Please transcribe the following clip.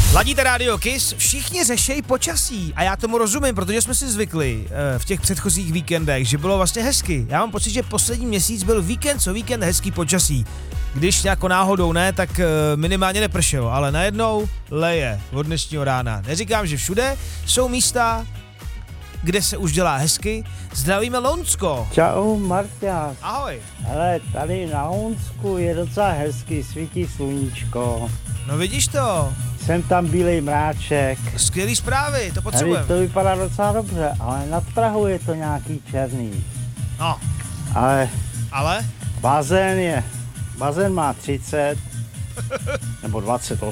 Ladíte Radio Kiss, všichni řešejí počasí a já tomu rozumím, protože jsme si zvykli v těch předchozích víkendech, že bylo vlastně hezky. Já mám pocit, že poslední měsíc byl víkend co víkend hezký počasí. Když jako náhodou ne, tak minimálně nepršelo, ale najednou leje od dnešního rána. Neříkám, že všude, jsou místa, kde se už dělá hezky. Zdravíme Lounsko. Čau, Marťas. Ahoj. Hele, tady na Honsku je docela hezky, svítí sluníčko. No vidíš to. Jsem tam bílej mráček. Skvělý zprávy, to Hele, potřebujeme. to vypadá docela dobře, ale nad Prahou je to nějaký černý. No, Ale ale? bazén má 30 nebo 28.